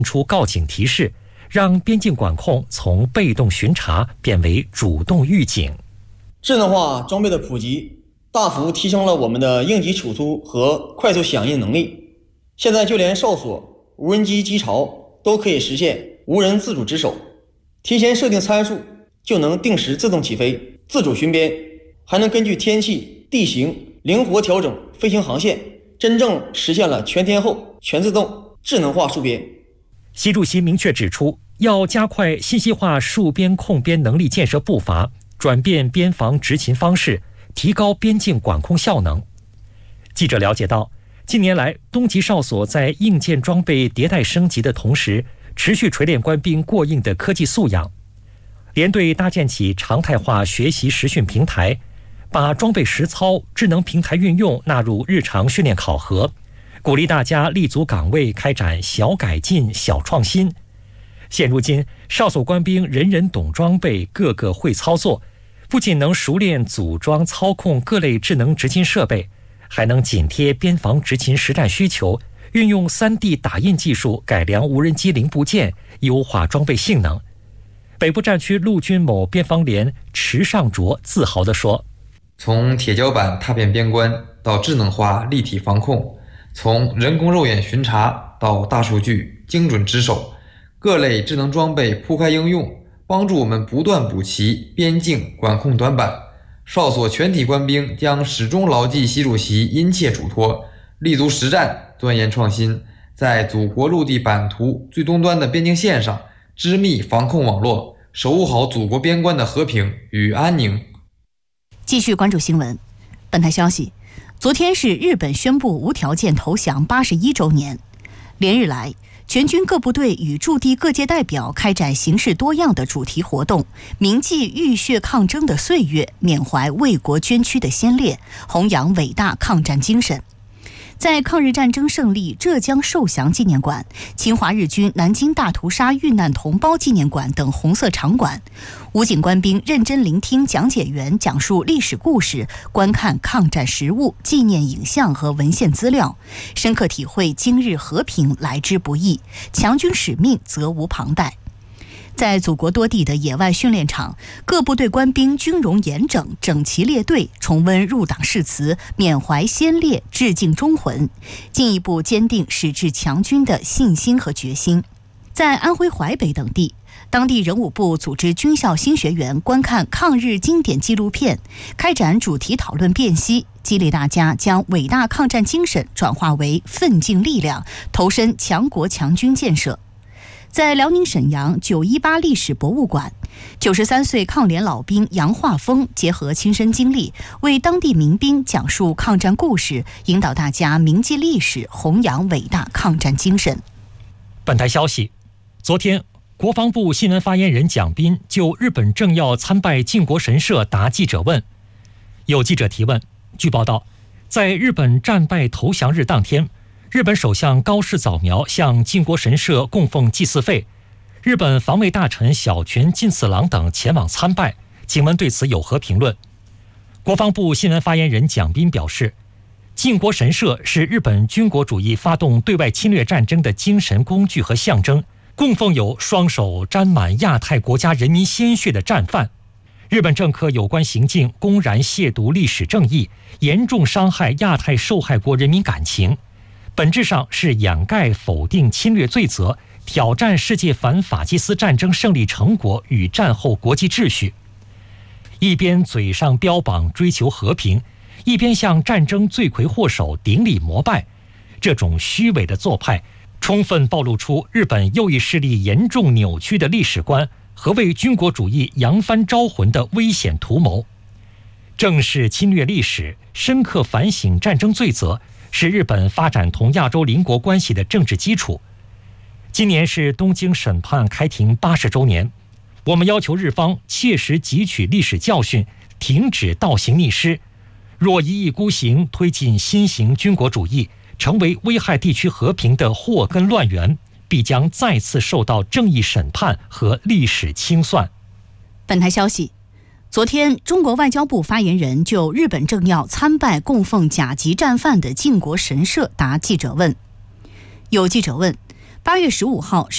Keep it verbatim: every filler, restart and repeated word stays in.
出告警提示，让边境管控从被动巡查变为主动预警。 智能化装备的普及，大幅提升了我们的应急处突和快速响应能力。现在就连哨所、无人机机巢都可以实现无人自主值守，提前设定参数就能定时自动起飞、自主巡边，还能根据天气、地形灵活调整飞行航线，真正实现了全天候、全自动、智能化戍边。 习主席明确指出，要加快信息化戍边控边能力建设步伐，转变边防执勤方式，提高边境管控效能。记者了解到，近年来东级哨所在硬件装备迭代升级的同时，持续锤炼官兵过硬的科技素养。连队搭建起常态化学习实训平台，把装备实操、智能平台运用纳入日常训练考核，鼓励大家立足岗位，开展小改进、小创新。现如今，哨所官兵人人懂装备，个个会操作，不仅能熟练组装、操控各类智能执勤设备，还能紧贴边防执勤实战需求，运用 三 D 打印技术改良无人机零部件，优化装备性能。北部战区陆军某边防连池尚卓自豪地说：“ 从铁脚板踏遍边关到智能化立体防控，从人工肉眼巡查到大数据精准值守，各类智能装备铺开应用，帮助我们不断补齐边境管控短板。哨所全体官兵将始终牢记习主席殷切嘱托，立足实战，钻研创新，在祖国陆地版图最东端的边境线上织密防控网络，守护好祖国边关的和平与安宁。” 继续关注新闻。本台消息，昨天是日本宣布无条件投降八十一周年，连日来，全军各部队与驻地各界代表开展形式多样的主题活动，铭记浴血抗争的岁月，缅怀为国捐躯的先烈，弘扬伟大抗战精神。在抗日战争胜利浙江受降纪念馆、侵华日军南京大屠杀遇难同胞纪念馆等红色场馆，武警官兵认真聆听讲解员讲述历史故事，观看抗战实物、纪念影像和文献资料，深刻体会今日和平来之不易，强军使命责无旁贷。在祖国多地的野外训练场，各部队官兵军容严整，整齐列队，重温入党誓词，缅怀先烈，致敬忠魂，进一步坚定矢志强军的信心和决心。在安徽淮北等地，当地人武部组织军校新学员观看抗日经典纪录片，开展主题讨论辨析，激励大家将伟大抗战精神转化为奋进力量，投身强国强军建设。在辽宁沈阳九一八历史博物馆，九十三岁抗联老兵杨化峰结合亲身经历，为当地民兵讲述抗战故事，引导大家铭记历史，弘扬伟大抗战精神。 本台消息，昨天，国防部新闻发言人蒋斌就日本政要参拜靖国神社答记者问。有记者提问，据报道，在日本战败投降日当天，日本首相高市早苗向靖国神社供奉祭祀费，日本防卫大臣小泉进次郎等前往参拜，请问对此有何评论？国防部新闻发言人蒋斌表示，靖国神社是日本军国主义发动对外侵略战争的精神工具和象征，供奉有双手沾满亚太国家人民鲜血的战犯。日本政客有关行径公然亵渎历史正义，严重伤害亚太受害国人民感情，本质上是掩盖否定侵略罪责，挑战世界反法西斯战争胜利成果与战后国际秩序。一边嘴上标榜追求和平，一边向战争罪魁祸首顶礼膜拜，这种虚伪的做派充分暴露出日本右翼势力严重扭曲的历史观和为军国主义扬帆招魂的危险图谋。正视侵略历史，深刻反省战争罪责，是日本发展同亚洲邻国关系的政治基础。今年是东京审判开庭八十周年，我们要求日方切实汲取历史教训，停止倒行逆施。若一意孤行，推进新型军国主义，成为危害地区和平的祸根乱源，必将再次受到正义审判和历史清算。 本台消息，昨天，中国外交部发言人就日本政要参拜供奉甲级战犯的靖国神社答记者问。有记者问，八月十五号